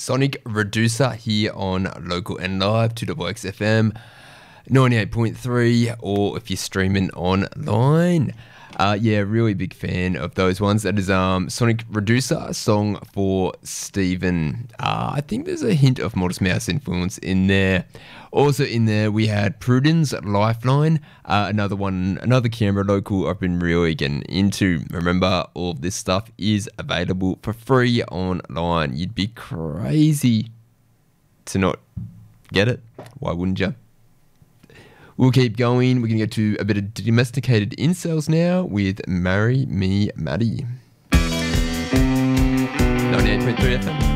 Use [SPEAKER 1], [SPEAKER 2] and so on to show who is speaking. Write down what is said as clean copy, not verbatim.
[SPEAKER 1] Sonic Reducer here on Local and Live, 2XFM 98.3, or if you're streaming online. Yeah, really big fan of those ones. That is Sonic Reducer, a song for Stephen. I think there's a hint of Modest Mouse influence in there. Also in there we had Pruden's Lifeline, another Canberra local I've been really getting into. Remember, all of this stuff is available for free online. You'd be crazy to not get it. Why wouldn't you? We'll keep going. We're going to go to a bit of domesticated incels now with Marry Me Maddie. 98.3 FM.